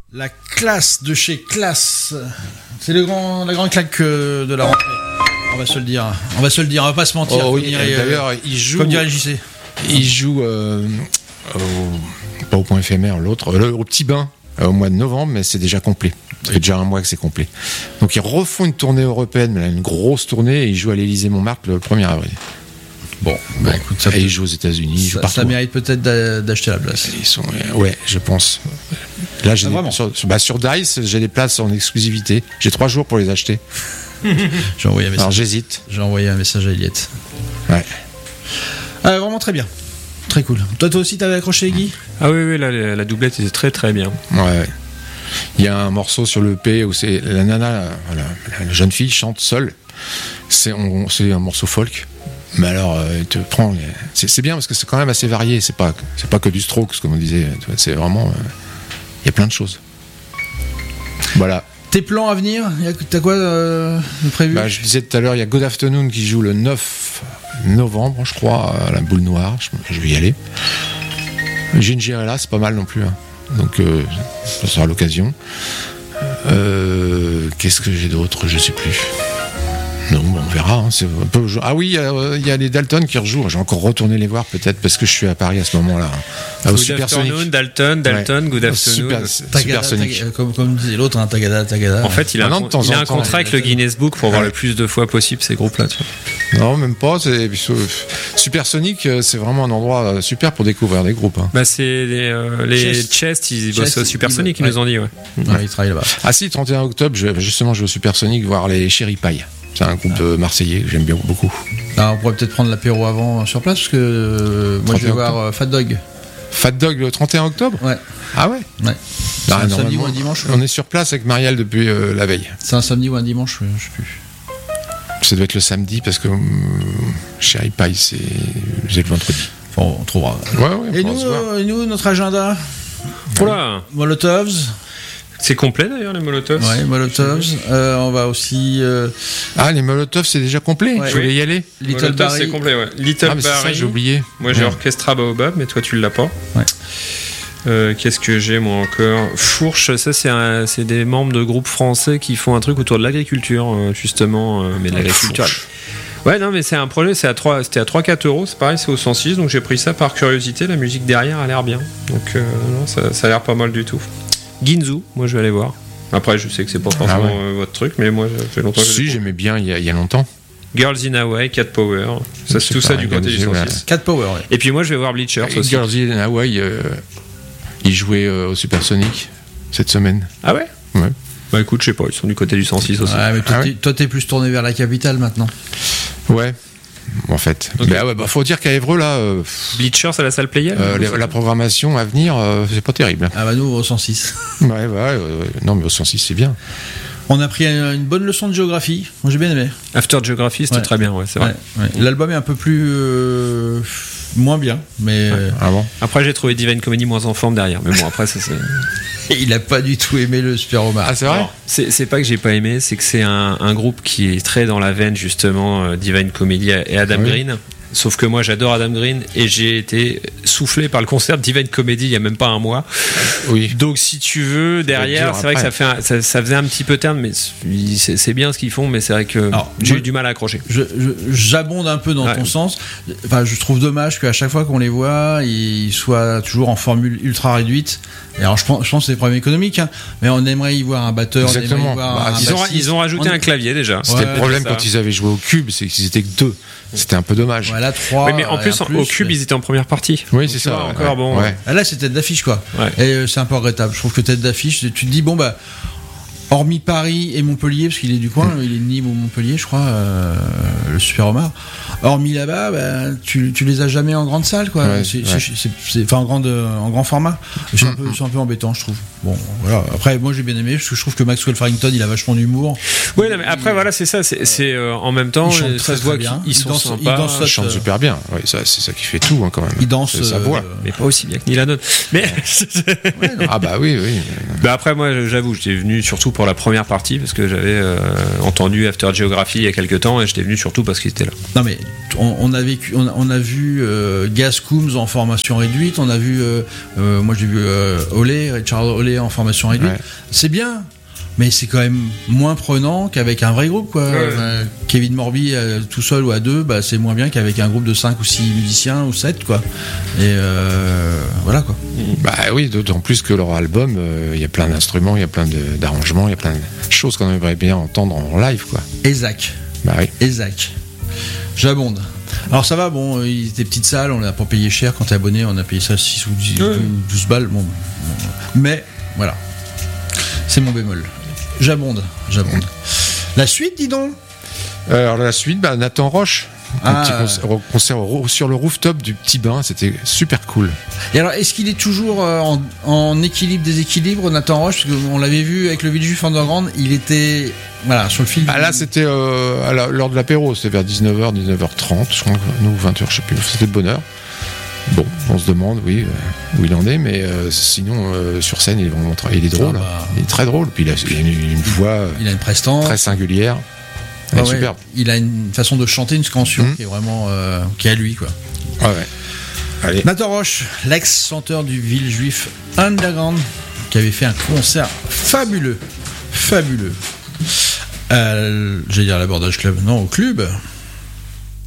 La classe de chez Classe. C'est la grande claque de la rentrée. On va se le dire, on va pas se mentir. Oh, oui, d'ailleurs, il joue. Comme dirait le JC. Il joue pas au point éphémère, l'autre, au Petit Bain, au mois de novembre, mais c'est déjà complet. Ça fait déjà un mois que c'est complet. Donc ils refont une tournée européenne, mais là, une grosse tournée, et ils jouent à l'Élysée-Montmartre le 1er avril. Bon, bah écoute, ça et ils jouent aux États-Unis, ils jouent partout. Ça mérite peut-être d'acheter la place. Ils sont, ouais, je pense. Là, j'ai sur Dice, j'ai des places en exclusivité. J'ai 3 jours pour les acheter. J'ai envoyé un message. Alors j'hésite. J'ai envoyé un message à Eliette. Ouais. Vraiment très bien. Très cool. Toi aussi, t'avais accroché, Guy ? Ah oui, là, la doublette était très très bien. Ouais. Il y a un morceau sur le EP où c'est la nana, la jeune fille chante seule. C'est un morceau folk. Mais alors, il te prend. C'est bien parce que c'est quand même assez varié. C'est pas que du Strokes, comme on disait. C'est vraiment. Il y a plein de choses. Voilà. Tes plans à venir, t'as quoi de prévu ? Je disais tout à l'heure, il y a Good Afternoon qui joue le 9 novembre, je crois, à la Boule Noire. Je vais y aller. Gingerella, c'est pas mal non plus. Hein. Donc, ça sera l'occasion. Qu'est-ce que j'ai d'autre ? Je sais plus. Non, on verra. Hein. C'est un peu... Ah oui, il y a les Dalton qui rejouent. J'ai encore retourné les voir peut-être parce que je suis à Paris à ce moment-là. Au Good Supersonic. Afternoon, Dalton, ouais. Good Afternoon. Supersonic. Comme disait l'autre, hein, Tagada. En fait, il a un contrat avec le Guinness Book pour voir le plus de fois possible ces groupes-là. Tu vois. Non, même pas. Supersonic, c'est vraiment un endroit super pour découvrir des groupes. Hein. C'est les Chest, ils bossent au Supersonic, ils nous ont dit. Ouais. Ils travaillent là-bas. Ah si, 31 octobre, je vais au Supersonic voir les Cherry Pie. C'est un groupe marseillais que j'aime bien beaucoup. On pourrait peut-être prendre l'apéro avant sur place parce que moi je vais voir Fat Dog. Fat Dog le 31 octobre ? Ouais. Ah ouais ? Ouais. C'est un samedi ou un dimanche ? On est sur place avec Marielle depuis la veille. C'est un samedi ou un dimanche ? Je sais plus. Ça doit être le samedi parce que Cherry Pie c'est le vendredi. Bon, on trouvera. Ouais, et nous, notre agenda ? Voilà. Molotovs. C'est complet d'ailleurs les Molotovs. Ouais, Molotovs. On va aussi. Les Molotovs c'est déjà complet. Ouais. Je voulais y aller. Little Barry. C'est complet, ouais. Little Barry. C'est ça, j'ai oublié. Moi j'ai Orchestra Baobab, mais toi tu l'as pas. Ouais. Qu'est-ce que j'ai moi encore ? Fourche, ça c'est des membres de groupes français qui font un truc autour de l'agriculture justement, mais de l'agriculture. Ouais, non, mais c'est un projet, c'était à 3-4 euros, c'est pareil, c'est au 106, donc j'ai pris ça par curiosité. La musique derrière a l'air bien, donc non, ça a l'air pas mal du tout. Ginzu, moi je vais aller voir. Après, je sais que c'est pas forcément votre truc, mais moi, ça fait longtemps que j'aimais bien il y a longtemps. Girls in Hawaii, Cat Power. Ça, c'est tout ça du côté du 106. Cat Power, ouais. Et puis moi, je vais voir Bleachers aussi. Girls in Hawaii, ils jouaient au Supersonic cette semaine. Ah ouais ? Ouais. Bah écoute, je sais pas, ils sont du côté du 106 aussi. Ouais, mais toi, t'es plus tourné vers la capitale maintenant. Ouais. En fait, okay. Faut dire qu'à Évreux là, Bleachers à la salle Playel. La programmation à venir, c'est pas terrible. Ah bah nous au 106. Non mais au 106 c'est bien. On a pris une bonne leçon de géographie. Moi j'ai bien aimé. After Geography, c'était très bien, c'est vrai. Ouais. L'album est un peu plus moins bien, mais. Ah bon. Après j'ai trouvé Divine Comedy moins en forme derrière, mais bon après ça c'est. Il a pas du tout aimé le Super Omar. Ah c'est vrai. Alors, c'est pas que j'ai pas aimé, c'est que c'est un groupe qui est très dans la veine justement Divine Comedy et Adam Green. Sauf que moi j'adore Adam Green et j'ai été soufflé par le concert de Divine Comedy il y a même pas un mois. Oui. Donc si tu veux derrière, c'est vrai que ça faisait un petit peu terne, mais c'est bien ce qu'ils font, mais c'est vrai que j'ai eu du mal à accrocher. J'abonde un peu dans ton sens. Enfin, je trouve dommage qu'à chaque fois qu'on les voit, ils soient toujours en formule ultra réduite. Et alors je pense que c'est des problèmes économiques, hein, mais on aimerait y voir un batteur. Exactement. Ils ont rajouté un clavier déjà. C'était le problème quand ils avaient joué au Cube, c'est qu'ils étaient que 2. C'était un peu dommage. Voilà, 3. Oui, mais en plus, au Cube, ils étaient en première partie. Oui, donc, c'est ça. Encore bon. Ouais. Là, c'est tête d'affiche, quoi. Ouais. Et c'est un peu regrettable. Je trouve que tête d'affiche, tu te dis, bon, bah, hormis Paris et Montpellier, parce qu'il est du coin, il est de Nîmes ou Montpellier, je crois, le Super Omar. Hormis là-bas, bah, tu les as jamais en grande salle, quoi. Enfin, en grand format. C'est un peu embêtant, je trouve. Bon, voilà. Après, moi, j'ai bien aimé, parce que je trouve que Maxwell Farrington, il a vachement d'humour. Oui, mais après, voilà, c'est ça. C'est en même temps, ça se voit bien. Ils sont sympas. Ils chantent super bien. Oui, c'est ça qui fait tout, hein, quand même. Ils dansent. Sa voix. Mais pas aussi bien que Neil Hannon. Mais. Ah, bah oui. Bah après, moi, j'avoue, j'étais venu surtout pour la première partie parce que j'avais entendu After Geography il y a quelques temps et j'étais venu surtout parce qu'il était là. Non mais on a vu Gaz Coombs en formation réduite, on a vu moi j'ai vu Richard Oley en formation réduite. Ouais. C'est bien. Mais c'est quand même moins prenant qu'avec un vrai groupe, quoi. Ouais. Kevin Morby tout seul ou à deux, bah, c'est moins bien qu'avec un groupe de 5 ou 6 musiciens ou 7, quoi. Et voilà, quoi. Bah oui, d'autant plus que leur album, il y a plein d'instruments, il y a plein d'arrangements, il y a plein de choses qu'on aimerait bien entendre en live, quoi. Exact. Bah oui. Exact. J'abonde. Alors ça va, bon, il était petite salle, on l'a pas payé cher quand t'es abonné, on a payé ça 6 ou 12 balles, bon. Mais, voilà. C'est mon bémol. J'abonde. La suite, dis donc. Alors la suite, Nathan Roche. Un petit concert sur le rooftop du Petit Bain, c'était super cool. Et alors, est-ce qu'il est toujours en équilibre-déséquilibre, Nathan Roche? Parce qu'on l'avait vu avec le Villejuif Underground, il était sur le fil. Là, c'était à l'heure de l'apéro, c'était vers 19h, 19h30, je crois, nous 20h, je sais plus, c'était de bonne heure. Bon, on se demande, oui, où il en est, mais sinon, sur scène, il est vraiment il est drôle. Il est très drôle. Puis il a une voix il a une prestance très singulière. Superbe. Il a une façon de chanter, une scansion qui est vraiment qui est à lui, quoi. Ouais. Allez. Nathan Roche, l'ex-chanteur du Villejuif Underground, qui avait fait un concert fabuleux. J'allais dire à l'Abordage Club, non, au club.